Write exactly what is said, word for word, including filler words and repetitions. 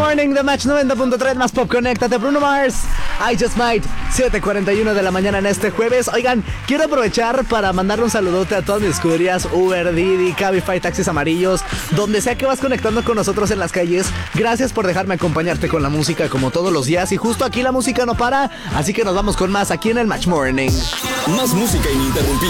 Morning, The Match noventa punto tres, más pop, conéctate, Bruno Mars, I Just Might, siete cuarenta y uno de la mañana en este jueves. Oigan, quiero aprovechar para mandarle un saludote a todas mis escuderías, Uber, Didi, Cabify, taxis amarillos, donde sea que vas conectando con nosotros en las calles. Gracias por dejarme acompañarte con la música como todos los días, y justo aquí la música no para, así que nos vamos con más aquí en el Match Morning. Más música ininterrumpida.